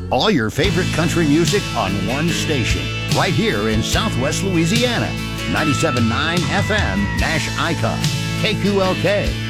All your favorite country music on one station, right here in Southwest Louisiana. 97.9 FM, Nash Icon, KQLK.